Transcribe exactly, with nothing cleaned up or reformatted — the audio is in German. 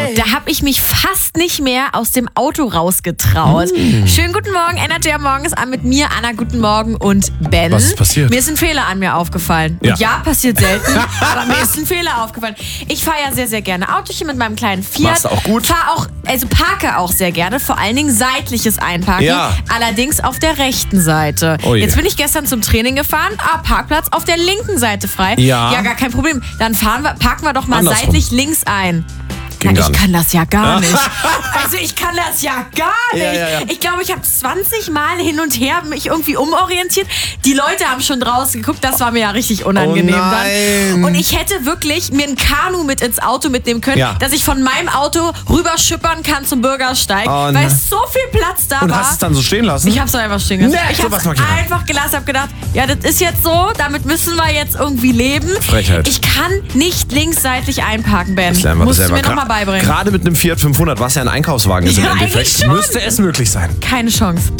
Da habe ich mich fast nicht mehr aus dem Auto rausgetraut. Mm. Schönen guten Morgen, Energy am Morgen ist an mit mir, Anna, guten Morgen und Ben. Was ist passiert? Mir ist ein Fehler an mir aufgefallen. Ja, und ja passiert selten, aber mir ist ein Fehler aufgefallen. Ich fahre ja sehr, sehr gerne Autochen mit meinem kleinen Fiat. Machst du auch gut? Fahr auch, also parke auch sehr gerne, vor allen Dingen seitliches Einparken. Ja. Allerdings auf der rechten Seite. Oh je. Jetzt bin ich gestern zum Training gefahren, ah, Parkplatz auf der linken Seite frei. Ja. Ja, gar kein Problem. Dann fahren wir, parken wir doch mal Andersrum. seitlich links ein. Ging Na, gar ich nicht. kann das ja gar nicht. Also ich kann das ja gar nicht. Ja, ja, ja. Ich glaube, ich habe zwanzig Mal hin und her mich irgendwie umorientiert. Die Leute haben schon draußen geguckt, das war mir ja richtig unangenehm Oh nein. dann. Und ich hätte wirklich mir ein Kanu mit ins Auto mitnehmen können, Ja. dass ich von meinem Auto rüber schippern kann zum Bürgersteig, Oh weil nein. so viel Platz da Und war. hast es dann so stehen lassen? Ich hab's doch einfach stehen gelassen. Nee, ich sowas hab's mag ich nicht. einfach gelassen, hab gedacht, ja, das ist jetzt so, damit müssen wir jetzt irgendwie leben. Frechheit. Ich kann nicht linksseitlich einparken, Ben. Das lernen wir das Musst du selber. mir nochmal Gra- beibringen. Gerade mit einem Fiat fünfhundert, was ja ein Einkaufswagen ist Ja, im eigentlich Endeffekt, schon. müsste es möglich sein. Keine Chance.